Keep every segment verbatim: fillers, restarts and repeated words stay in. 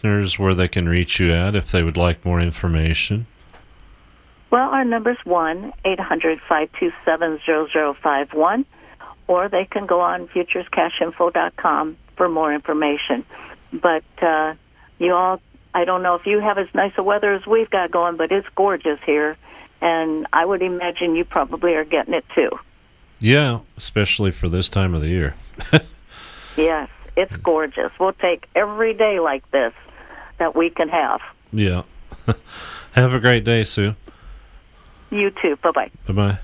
listeners where they can reach you at if they would like more information? Well, our number's one eight hundred five two seven zero zero five one, or they can go on futures cash info dot com for more information. But uh, you all, I don't know if you have as nice a weather as we've got going, but it's gorgeous here, and I would imagine you probably are getting it too. Yeah, especially for this time of the year. Yes, it's gorgeous. We'll take every day like this that we can have. Yeah. Have a great day, Sue. You too. Bye-bye. Bye-bye.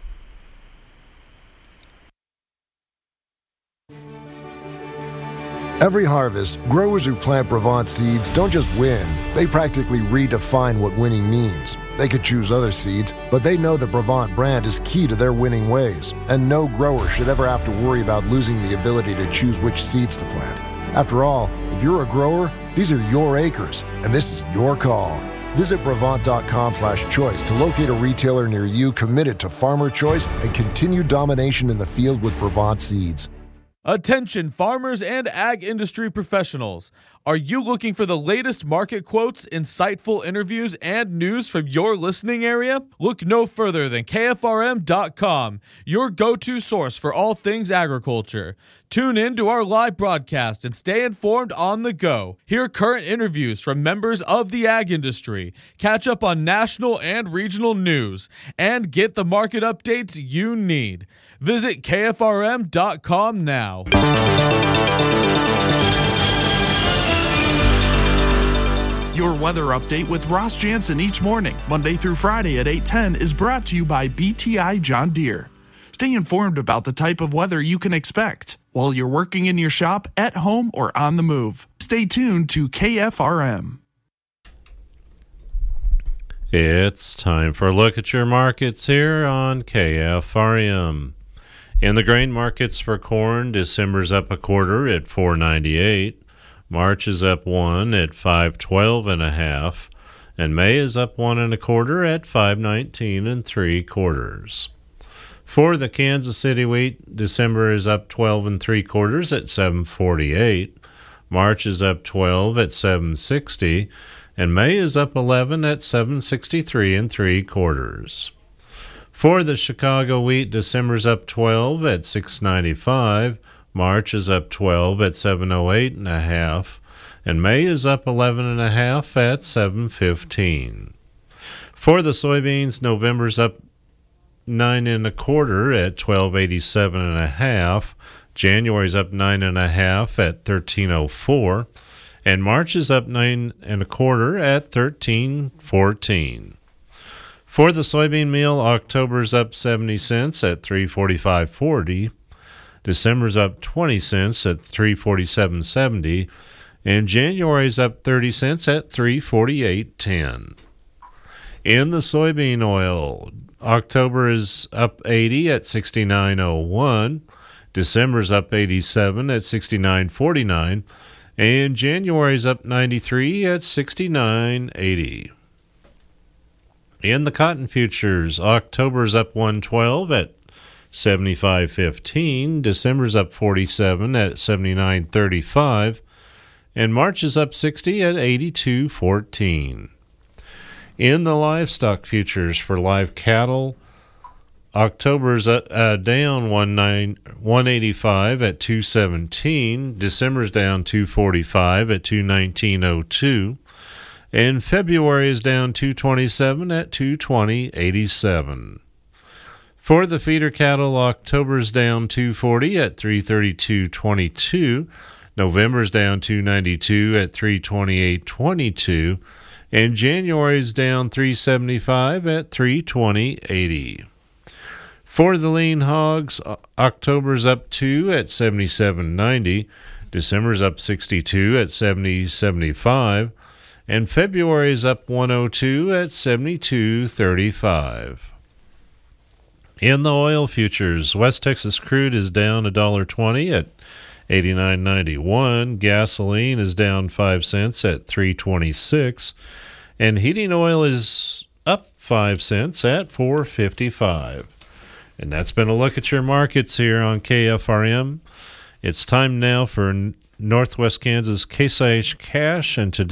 Every harvest, growers who plant Brevant seeds don't just win, they practically redefine what winning means. They could choose other seeds, but they know the Brevant brand is key to their winning ways, and no grower should ever have to worry about losing the ability to choose which seeds to plant. After all, if you're a grower, these are your acres, and this is your call. Visit Brevant dot com slash choice to locate a retailer near you committed to farmer choice and continued domination in the field with Brevant seeds. Attention farmers and ag industry professionals. Are you looking for the latest market quotes, insightful interviews, and news from your listening area? Look no further than K F R M dot com, your go-to source for all things agriculture. Tune in to our live broadcast and stay informed on the go. Hear current interviews from members of the ag industry, catch up on national and regional news, and get the market updates you need. Visit K F R M dot com now. Your weather update with Ross Jansen each morning, Monday through Friday at eight ten, is brought to you by B T I John Deere. Stay informed about the type of weather you can expect while you're working in your shop, at home, or on the move. Stay tuned to K F R M. It's time for a look at your markets here on K F R M. In the grain markets for corn, December's up a quarter at four ninety-eight. March is up one at five twelve and a half, and May is up one and a quarter at five nineteen and three quarters. For the Kansas City wheat, December is up twelve and three quarters at seven forty-eight. March is up twelve at seven sixty, and May is up eleven at seven sixty-three and three quarters. For the Chicago wheat, December's up twelve at six ninety-five. March is up twelve at seven oh eight and a half, and May is up eleven and a half at seven fifteen. For the soybeans, November's up nine and a quarter at twelve eighty-seven and a half. January's up nine and a half at thirteen oh four, and March is up nine and a quarter at thirteen fourteen. For the soybean meal, October's up seventy cents at three forty-five forty. December's up twenty cents at three forty-seven seventy, and January's up thirty cents at three forty-eight ten. In the soybean oil, October is up eighty at sixty-nine oh one, December's up eighty-seven at sixty-nine forty-nine, and January's up ninety-three at sixty-nine eighty. In the cotton futures, October's up one twelve at seventy-five fifteen, December's up forty-seven at seventy-nine thirty-five, and March is up sixty at eighty-two fourteen. In the livestock futures for live cattle, October's uh, uh, down one eighty-five at two seventeen, December's down two forty-five at two nineteen oh two, and February is down two twenty-seven at two twenty eighty-seven. For the feeder cattle, October's down two forty at three thirty-two twenty-two, November's down two ninety-two at three twenty-eight twenty-two, and January's down three seventy-five at three twenty eighty. For the lean hogs, October's up two at seventy-seven ninety, December's up sixty-two at seventy seventy-five, and February's up one oh two at seventy-two thirty-five. In the oil futures, West Texas crude is down one dollar twenty at eighty-nine ninety-one. Gasoline is down five cents at three twenty-six, and heating oil is up five cents at four fifty-five. And that's been a look at your markets here on K F R M. It's time now for Northwest Kansas Case I H Cash, and today